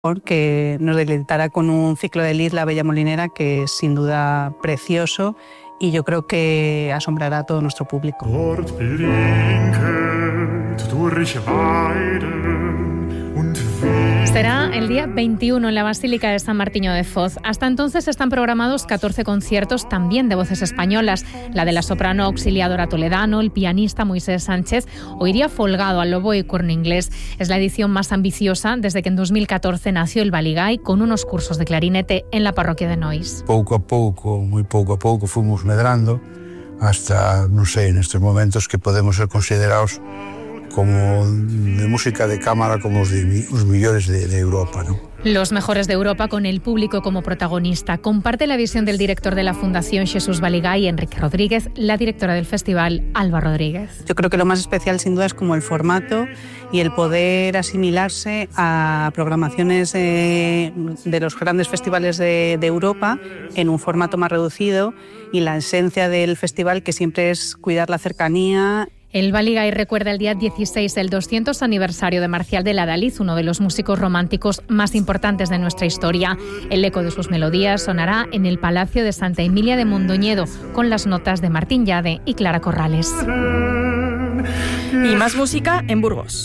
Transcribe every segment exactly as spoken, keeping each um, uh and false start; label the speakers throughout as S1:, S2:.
S1: que nos deleitará con un ciclo de Lied, La Bella Molinera, que es sin duda precioso y yo creo que asombrará a todo nuestro público.
S2: Será el día veintiuno en la Basílica de San Martiño de Foz. Hasta entonces están programados catorce conciertos también de voces españolas. La de la soprano auxiliadora Toledano, el pianista Moisés Sánchez o Iria Folgado al oboe y corno inglés. Es la edición más ambiciosa desde que en dos mil catorce nació el Baligay con unos cursos de clarinete en la parroquia de Nois.
S3: Pouco a pouco, muy pouco a pouco, fuimos medrando hasta, no sé, en estos momentos que podemos ser considerados como de música de cámara como los, de, los mejores de, de Europa, ¿no?
S2: Los mejores de Europa con el público como protagonista. Comparte la visión del director de la Fundación Jesús Baligay, Enrique Rodríguez, la directora del festival, Alba Rodríguez.
S1: Yo creo que lo más especial sin duda es como el formato y el poder asimilarse a programaciones eh, de los grandes festivales de, de Europa en un formato más reducido y la esencia del festival que siempre es cuidar la cercanía.
S2: El Baligay recuerda el día dieciséis, el doscientos aniversario de Marcial de Adalid, uno de los músicos románticos más importantes de nuestra historia. El eco de sus melodías sonará en el Palacio de Santa Emilia de Mondoñedo, con las notas de Martín Llade y Clara Corrales.
S4: Y más música en Burgos.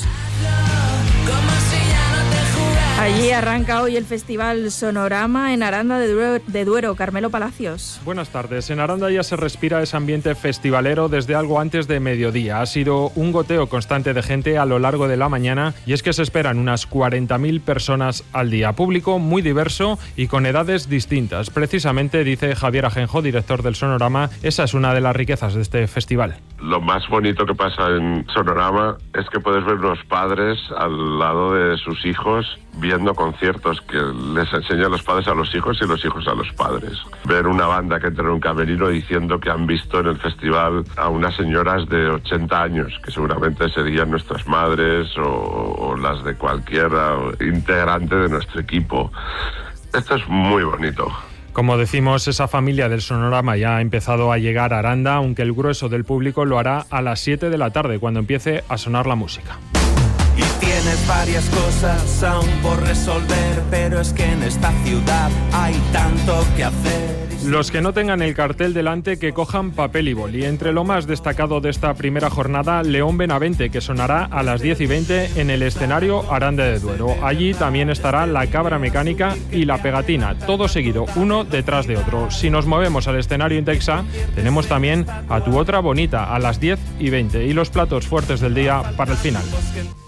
S4: Allí arranca hoy el Festival Sonorama en Aranda de Duero, de Duero. Carmelo Palacios.
S5: Buenas tardes. En Aranda ya se respira ese ambiente festivalero desde algo antes de mediodía. Ha sido un goteo constante de gente a lo largo de la mañana y es que se esperan unas cuarenta mil personas al día. Público muy diverso y con edades distintas. Precisamente, dice Javier Ajenjo, director del Sonorama, esa es una de las riquezas de este festival.
S6: Lo más bonito que pasa en Sonorama es que puedes ver los padres al lado de sus hijos viendo conciertos que les enseñan los padres a los hijos y los hijos a los padres. Ver una banda que entra en un camerino diciendo que han visto en el festival a unas señoras de ochenta años, que seguramente serían nuestras madres o, o las de cualquier integrante de nuestro equipo. Esto es muy bonito.
S5: Como decimos, esa familia del Sonorama ya ha empezado a llegar a Aranda, aunque el grueso del público lo hará a las siete de la tarde, cuando empiece a sonar la música.
S7: Y tienes varias cosas aún por resolver, pero es que en esta ciudad hay tanto que hacer.
S5: Los que no tengan el cartel delante, que cojan papel y boli. Entre lo más destacado de esta primera jornada, León Benavente, que sonará a las diez y veinte en el escenario Aranda de Duero. Allí también estará La Cabra Mecánica y La Pegatina, todo seguido, uno detrás de otro. Si nos movemos al escenario Intexa, tenemos también a Tu Otra Bonita a las diez y veinte y los platos fuertes del día para el final.